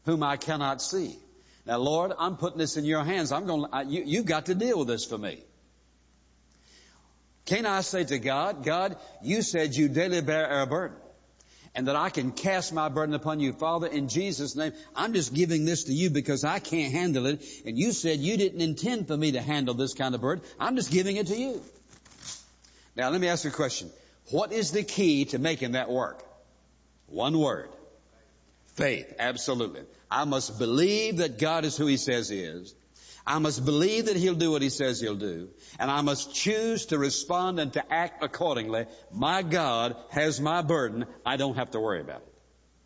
whom I cannot see. Now, Lord, I'm putting this in your hands. You've got to deal with this for me. Can't I say to God, God, you said you daily bear our burden, and that I can cast my burden upon you. Father, in Jesus' name, I'm just giving this to you because I can't handle it. And you said you didn't intend for me to handle this kind of burden. I'm just giving it to you. Now, let me ask you a question. What is the key to making that work? One word. Faith. Absolutely. I must believe that God is who He says He is. I must believe that He'll do what He says He'll do. And I must choose to respond and to act accordingly. My God has my burden. I don't have to worry about it.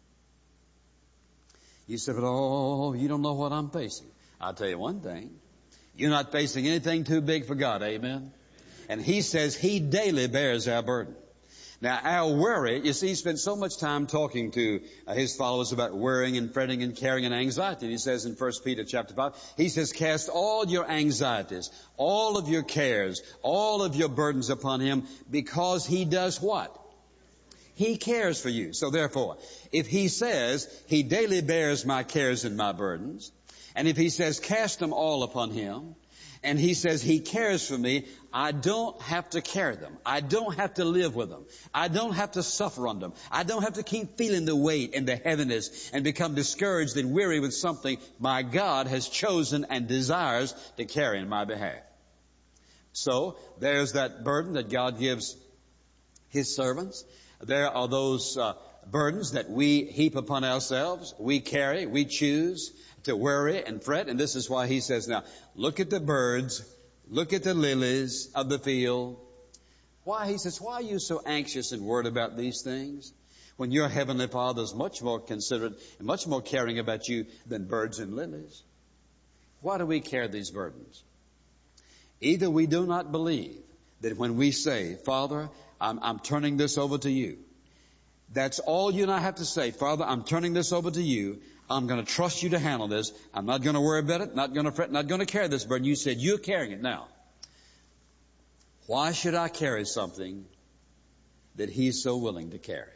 You said, but you don't know what I'm facing. I'll tell you one thing. You're not facing anything too big for God. Amen. And He says He daily bears our burden. Now, our worry, you see, He spent so much time talking to His followers about worrying and fretting and caring and anxiety. And He says in 1 Peter chapter 5, He says, cast all your anxieties, all of your cares, all of your burdens upon Him, because He does what? He cares for you. So therefore, if He says, He daily bears my cares and my burdens, and if He says, cast them all upon Him, and He says He cares for me, I don't have to carry them. I don't have to live with them. I don't have to suffer on them. I don't have to keep feeling the weight and the heaviness and become discouraged and weary with something my God has chosen and desires to carry in my behalf. So there's that burden that God gives His servants. There are those burdens that we heap upon ourselves, we carry, we choose to worry and fret. And this is why He says, now, look at the birds, look at the lilies of the field. Why? He says, why are you so anxious and worried about these things when your Heavenly Father is much more considerate and much more caring about you than birds and lilies? Why do we carry these burdens? Either we do not believe that when we say, Father, I'm turning this over to you. That's all you and I have to say. Father, I'm turning this over to you. I'm going to trust you to handle this. I'm not going to worry about it, not going to fret, not going to carry this burden. You said you're carrying it now. Why should I carry something that He's so willing to carry?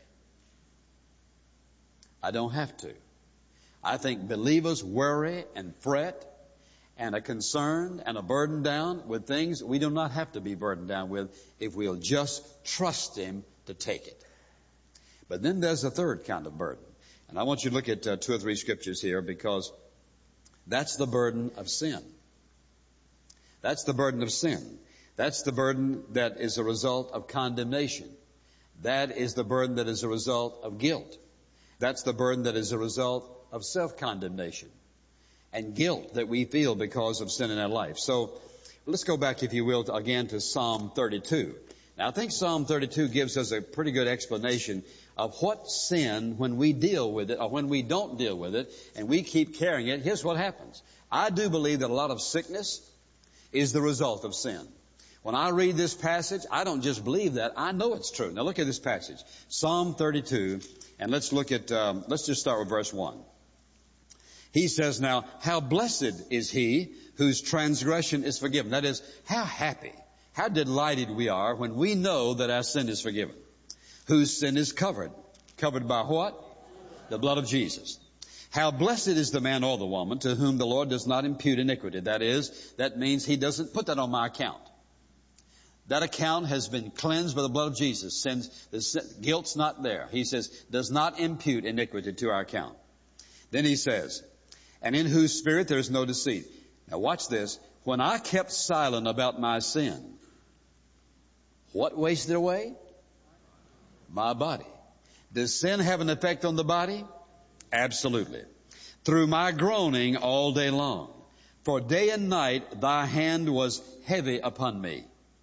I don't have to. I think believers worry and fret and are concerned and are burdened down with things we do not have to be burdened down with if we'll just trust Him to take it. But then there's a third kind of burden. And I want you to look at 2 or 3 scriptures here, because that's the burden of sin. That's the burden of sin. That's the burden that is a result of condemnation. That is the burden that is a result of guilt. That's the burden that is a result of self-condemnation and guilt that we feel because of sin in our life. So let's go back, if you will, again to Psalm 32. Now, I think Psalm 32 gives us a pretty good explanation of what sin, when we deal with it or when we don't deal with it and we keep carrying it, here's what happens. I do believe that a lot of sickness is the result of sin. When I read this passage, I don't just believe that. I know it's true. Now look at this passage. Psalm 32, and let's look at, let's just start with verse 1. He says, now, how blessed is he whose transgression is forgiven. That is, how happy, how delighted we are when we know that our sin is forgiven. Whose sin is covered. Covered by what? The blood of Jesus. How blessed is the man or the woman to whom the Lord does not impute iniquity. That is, that means He doesn't put that on my account. That account has been cleansed by the blood of Jesus. Guilt's not there. He says, does not impute iniquity to our account. Then He says, and in whose spirit there is no deceit. Now watch this. When I kept silent about my sin, what wasted away? My body. Does sin have an effect on the body? Absolutely. Through my groaning all day long. For day and night thy hand was heavy upon me.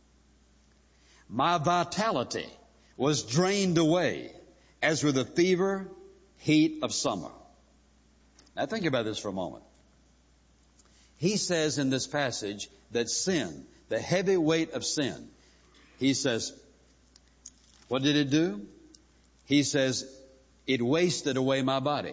My vitality was drained away as with the fever heat of summer. Now think about this for a moment. He says in this passage that sin, the heavy weight of sin, he says, what did it do? He says, it wasted away my body.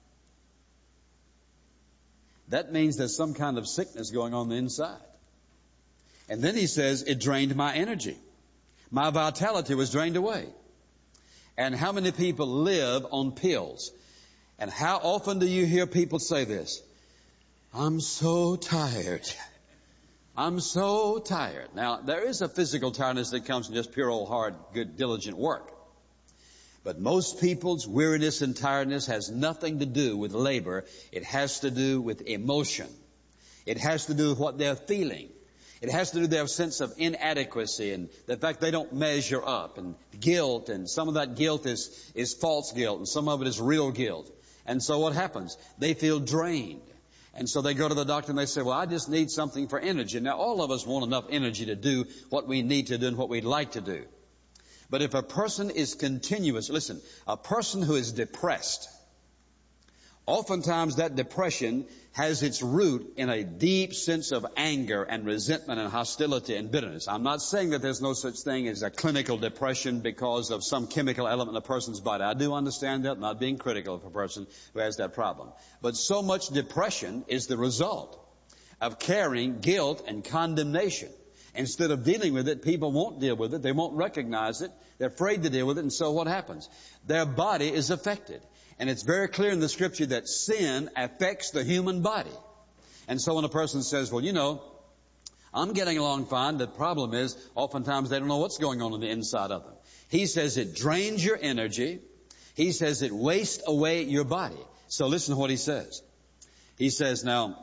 That means there's some kind of sickness going on the inside. And then he says, it drained my energy. My vitality was drained away. And how many people live on pills? And how often do you hear people say this? I'm so tired. I'm so tired. Now, there is a physical tiredness that comes from just pure old hard, good, diligent work. But most people's weariness and tiredness has nothing to do with labor. It has to do with emotion. It has to do with what they're feeling. It has to do with their sense of inadequacy and the fact they don't measure up, and guilt, and some of that guilt is false guilt, and some of it is real guilt. And so what happens? They feel drained. And so they go to the doctor and they say, well, I just need something for energy. Now, all of us want enough energy to do what we need to do and what we'd like to do. But if a person is continuous, listen, a person who is depressed, oftentimes that depression has its root in a deep sense of anger and resentment and hostility and bitterness. I'm not saying that there's no such thing as a clinical depression because of some chemical element in a person's body. I do understand that, not being critical of a person who has that problem. But so much depression is the result of carrying guilt and condemnation. Instead of dealing with it, people won't deal with it. They won't recognize it. They're afraid to deal with it. And so what happens? Their body is affected. And it's very clear in the Scripture that sin affects the human body. And so when a person says, well, you know, I'm getting along fine, the problem is oftentimes they don't know what's going on the inside of them. He says it drains your energy. He says it wastes away your body. So listen to what he says. He says, now,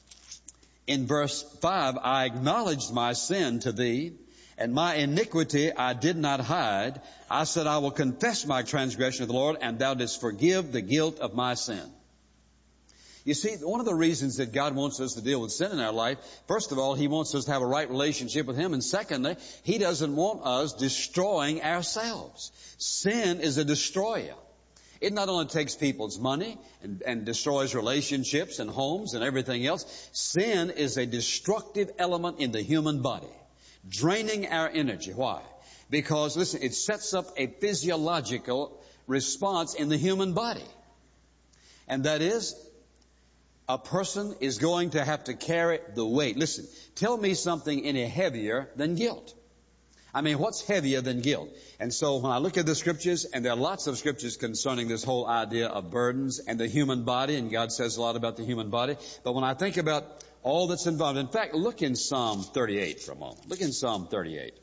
in verse 5, I acknowledged my sin to thee, and my iniquity I did not hide. I said, I will confess my transgression to the Lord, and thou didst forgive the guilt of my sin. You see, one of the reasons that God wants us to deal with sin in our life, first of all, He wants us to have a right relationship with Him. And secondly, He doesn't want us destroying ourselves. Sin is a destroyer. It not only takes people's money and destroys relationships and homes and everything else. Sin is a destructive element in the human body, draining our energy. Why? Because, listen, it sets up a physiological response in the human body. And that is, a person is going to have to carry the weight. Listen, tell me something any heavier than guilt. I mean, what's heavier than guilt? And so when I look at the Scriptures, and there are lots of Scriptures concerning this whole idea of burdens and the human body, and God says a lot about the human body, but when I think about all that's involved, in fact, look in Psalm 38 for a moment. Look in Psalm 38.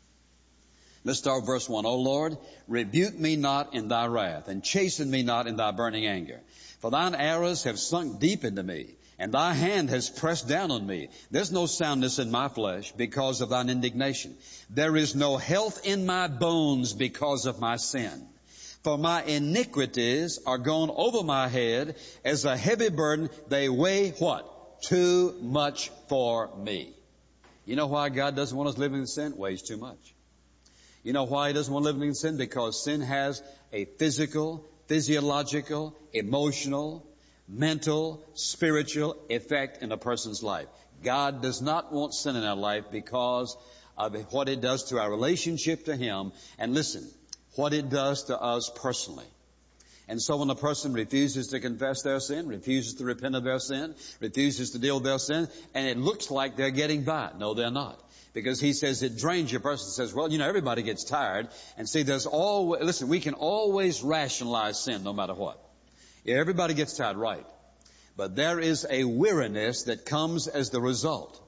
Let's start with verse 1. O Lord, rebuke me not in thy wrath, and chasten me not in thy burning anger. For thine arrows have sunk deep into me, and thy hand has pressed down on me. There's no soundness in my flesh because of thine indignation. There is no health in my bones because of my sin. For my iniquities are gone over my head as a heavy burden. They weigh what? Too much for me. You know why God doesn't want us living in sin? It weighs too much. You know why He doesn't want living in sin? Because sin has a physical, physiological, emotional, mental, spiritual effect in a person's life. God does not want sin in our life because of what it does to our relationship to Him. And listen, what it does to us personally. And so when a person refuses to confess their sin, refuses to repent of their sin, refuses to deal with their sin, and it looks like they're getting by. No, they're not. Because He says it drains you. A person says, well, you know, everybody gets tired. And see, listen, we can always rationalize sin no matter what. Yeah, everybody gets tired, right. But there is a weariness that comes as the result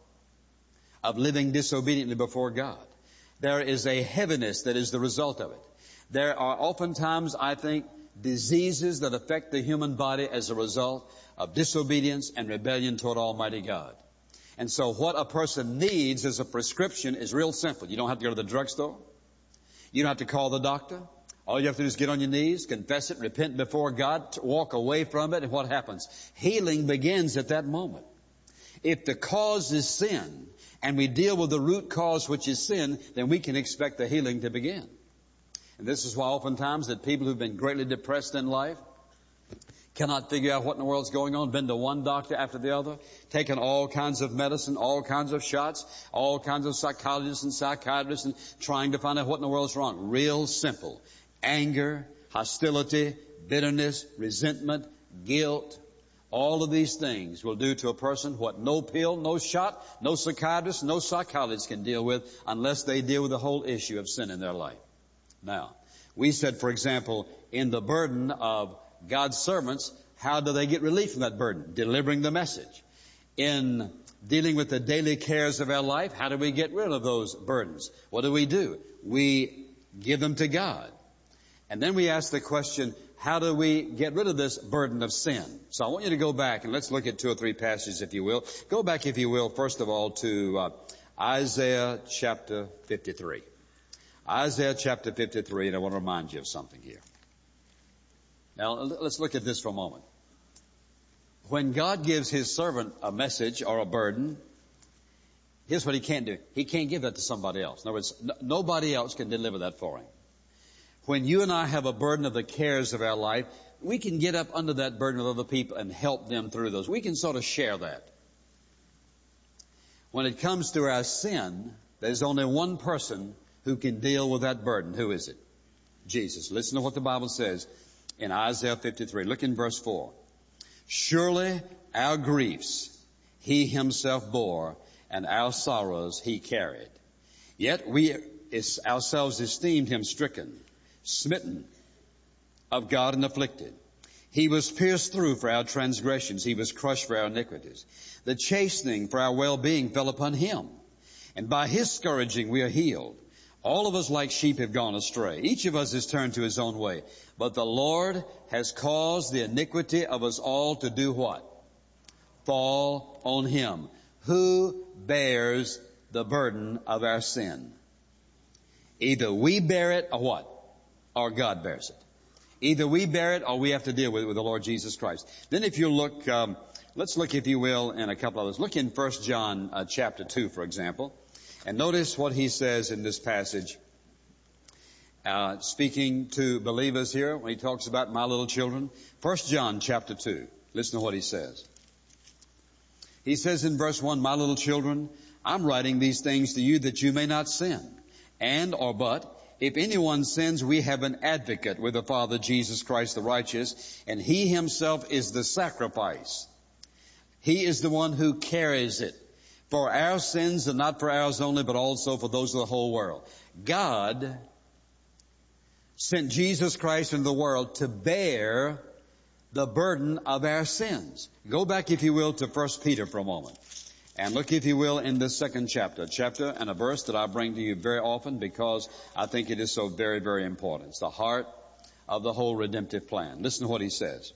of living disobediently before God. There is a heaviness that is the result of it. There are oftentimes, I think, diseases that affect the human body as a result of disobedience and rebellion toward Almighty God. And so what a person needs as a prescription is real simple. You don't have to go to the drugstore. You don't have to call the doctor. All you have to do is get on your knees, confess it, repent before God, walk away from it, and what happens? Healing begins at that moment. If the cause is sin, and we deal with the root cause, which is sin, then we can expect the healing to begin. And this is why oftentimes that people who've been greatly depressed in life cannot figure out what in the world's going on, been to one doctor after the other, taken all kinds of medicine, all kinds of shots, all kinds of psychologists and psychiatrists, and trying to find out what in the world's wrong. Real simple. Anger, hostility, bitterness, resentment, guilt. All of these things will do to a person what no pill, no shot, no psychiatrist, no psychologist can deal with unless they deal with the whole issue of sin in their life. Now, we said, for example, in the burden of God's servants, how do they get relief from that burden? Delivering the message. In dealing with the daily cares of our life, how do we get rid of those burdens? What do? We give them to God. And then we ask the question, how do we get rid of this burden of sin? So I want you to go back and let's look at 2 or 3 passages, if you will. Go back, if you will, first of all, to Isaiah chapter 53. Isaiah chapter 53, and I want to remind you of something here. Now, let's look at this for a moment. When God gives His servant a message or a burden, here's what He can't do. He can't give that to somebody else. In other words, nobody else can deliver that for Him. When you and I have a burden of the cares of our life, we can get up under that burden of other people and help them through those. We can sort of share that. When it comes to our sin, there's only one person who can deal with that burden. Who is it? Jesus. Listen to what the Bible says in Isaiah 53. Look in verse 4. Surely our griefs He Himself bore, and our sorrows He carried. Yet we ourselves esteemed Him stricken, smitten of God and afflicted. He was pierced through for our transgressions. He was crushed for our iniquities. The chastening for our well-being fell upon Him, and by His scourging we are healed. All of us like sheep have gone astray. Each of us has turned to his own way. But the Lord has caused the iniquity of us all to do what? Fall on Him. Who bears the burden of our sin? Either we bear it or what? Or God bears it. Either we bear it or we have to deal with it with the Lord Jesus Christ. Then if you look, let's look, if you will, in a couple of others. Look in 1 John chapter 2, for example. And notice what he says in this passage, speaking to believers here when he talks about my little children. 1 John chapter 2. Listen to what he says. He says in verse 1, my little children, I'm writing these things to you that you may not sin. But, if anyone sins, we have an advocate with the Father, Jesus Christ the righteous, and He Himself is the sacrifice. He is the one who carries it. For our sins, and not for ours only, but also for those of the whole world. God sent Jesus Christ into the world to bear the burden of our sins. Go back, if you will, to 1 Peter for a moment. And look, if you will, in the second chapter and a verse that I bring to you very often because I think it is so very, very important. It's the heart of the whole redemptive plan. Listen to what he says.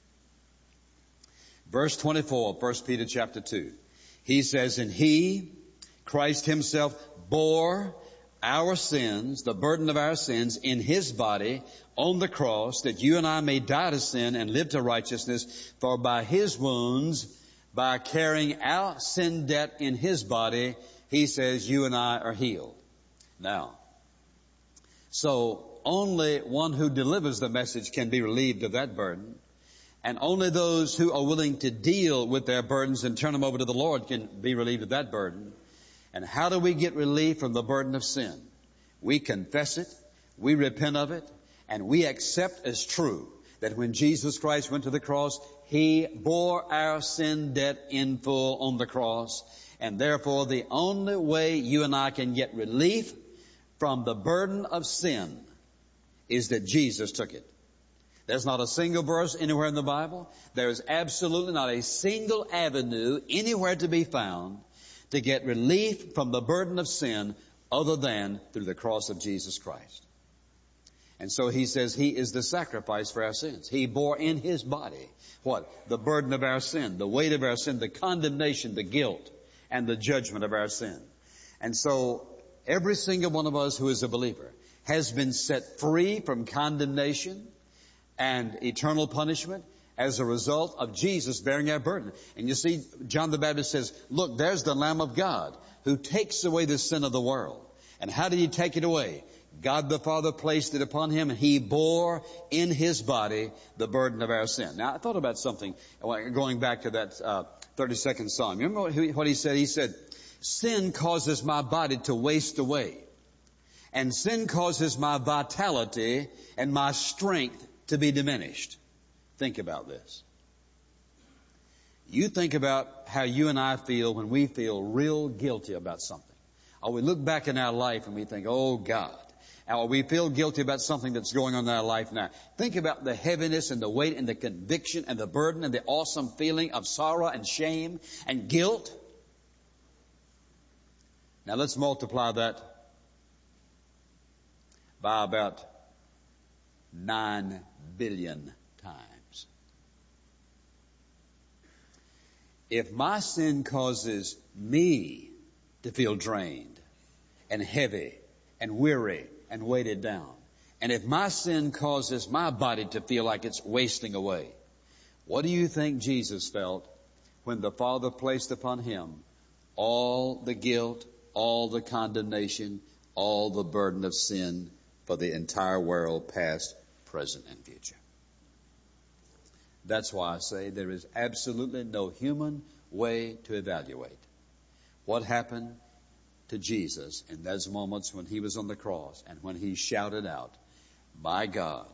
Verse 24, 1 Peter chapter 2. He says, and He, Christ Himself, bore our sins, the burden of our sins, in His body on the cross, that you and I may die to sin and live to righteousness. For by His wounds, by carrying our sin debt in His body, He says, you and I are healed. Now, so only one who delivers the message can be relieved of that burden. And only those who are willing to deal with their burdens and turn them over to the Lord can be relieved of that burden. And how do we get relief from the burden of sin? We confess it, we repent of it, and we accept as true that when Jesus Christ went to the cross, He bore our sin debt in full on the cross. And therefore, the only way you and I can get relief from the burden of sin is that Jesus took it. There's not a single verse anywhere in the Bible. There is absolutely not a single avenue anywhere to be found to get relief from the burden of sin other than through the cross of Jesus Christ. And so he says He is the sacrifice for our sins. He bore in His body what? The burden of our sin, the weight of our sin, the condemnation, the guilt, and the judgment of our sin. And so every single one of us who is a believer has been set free from condemnation and eternal punishment as a result of Jesus bearing our burden. And you see, John the Baptist says, look, there's the Lamb of God who takes away the sin of the world. And how did He take it away? God the Father placed it upon Him, and He bore in His body the burden of our sin. Now, I thought about something going back to that 32nd Psalm. You remember what he said? He said, sin causes my body to waste away, and sin causes my vitality and my strength to be diminished. Think about this. You think about how you and I feel when we feel real guilty about something. Or we look back in our life and we think, oh God, or we feel guilty about something that's going on in our life now. Think about the heaviness and the weight and the conviction and the burden and the awesome feeling of sorrow and shame and guilt. Now let's multiply that by about 9 billion times. If my sin causes me to feel drained and heavy and weary and weighted down, and if my sin causes my body to feel like it's wasting away, what do you think Jesus felt when the Father placed upon him all the guilt, all the condemnation, all the burden of sin for the entire world, past, present, and future? That's why I say there is absolutely no human way to evaluate what happened to Jesus in those moments when he was on the cross and when he shouted out, my God,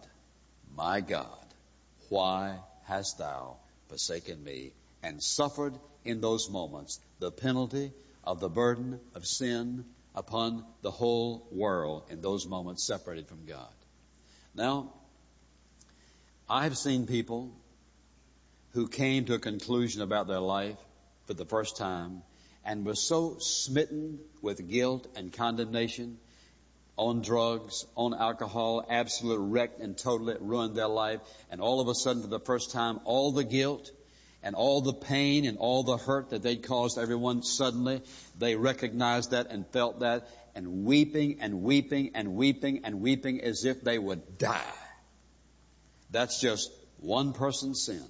why hast thou forsaken me?" and suffered in those moments the penalty of the burden of sin upon the whole world in those moments separated from God. Now, I've seen people who came to a conclusion about their life for the first time and were so smitten with guilt and condemnation, on drugs, on alcohol, absolutely wrecked and totally ruined their life, and all of a sudden for the first time, all the guilt and all the pain and all the hurt that they'd caused everyone, suddenly they recognized that and felt that, and weeping and weeping and weeping and weeping as if they would die. That's just one person's sin.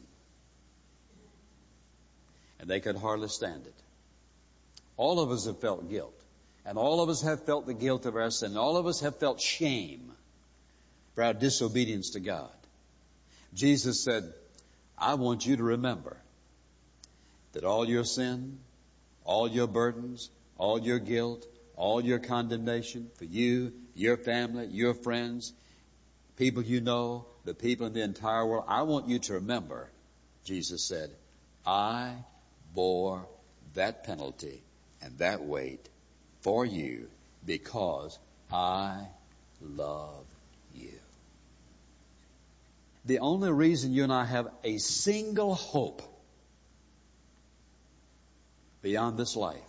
And they could hardly stand it. All of us have felt guilt. And all of us have felt the guilt of our sin. All of us have felt shame for our disobedience to God. Jesus said, I want you to remember that all your sin, all your burdens, all your guilt, all your condemnation for you, your family, your friends, people you know, the people in the entire world, I want you to remember, Jesus said, I bore that penalty and that weight for you because I love you. The only reason you and I have a single hope beyond this life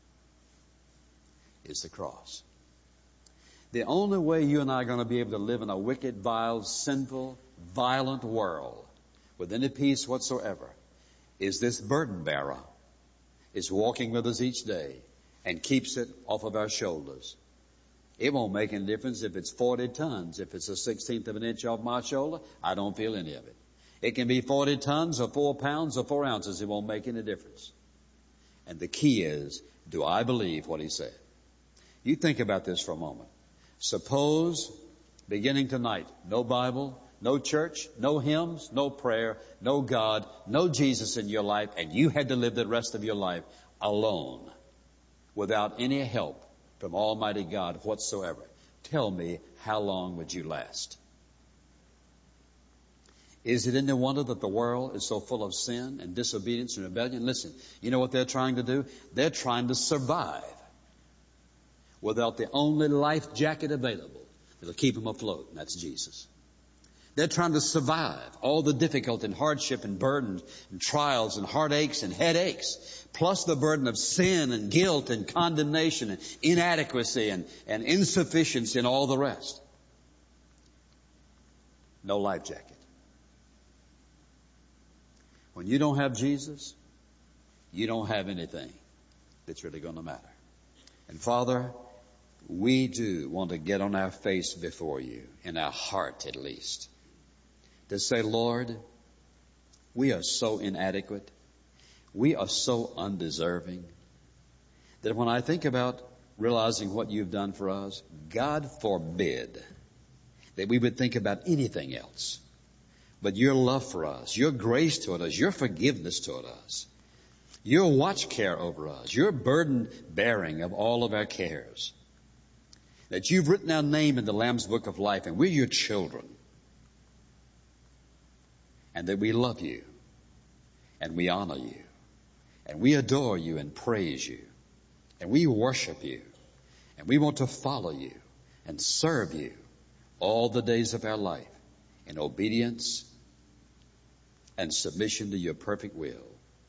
is the cross. The only way you and I are going to be able to live in a wicked, vile, sinful, violent world with any peace whatsoever is this burden bearer is walking with us each day and keeps it off of our shoulders. It won't make any difference if it's 40 tons. If it's a 16th of an inch off my shoulder, I don't feel any of it. It can be 40 tons or 4 pounds or 4 ounces. It won't make any difference. And the key is, do I believe what he said? You think about this for a moment. Suppose, beginning tonight, no Bible, no church, no hymns, no prayer, no God, no Jesus in your life, and you had to live the rest of your life alone, without any help from Almighty God whatsoever. Tell me, how long would you last? Is it any wonder that the world is so full of sin and disobedience and rebellion? Listen, you know what they're trying to do? They're trying to survive without the only life jacket available that'll keep them afloat, and that's Jesus. They're trying to survive all the difficulty and hardship and burdens and trials and heartaches and headaches, plus the burden of sin and guilt and condemnation and inadequacy and insufficiency and all the rest. No life jacket. When you don't have Jesus, you don't have anything that's really going to matter. And Father, we do want to get on our face before you, in our heart at least, to say, Lord, we are so inadequate. We are so undeserving that when I think about realizing what you've done for us, God forbid that we would think about anything else but your love for us, your grace toward us, your forgiveness toward us, your watch care over us, your burden bearing of all of our cares, that you've written our name in the Lamb's Book of Life and we're your children, and that we love you and we honor you and we adore you and praise you and we worship you and we want to follow you and serve you all the days of our life in obedience and submission to your perfect will.